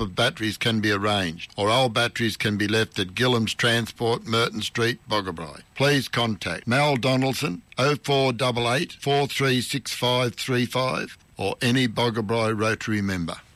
of batteries can be arranged, or old batteries can be left at Gillam's Transport, Merton Street, Boggabri. Please contact Mal Donaldson, 0488 436535, or any Boggabri Rotary member.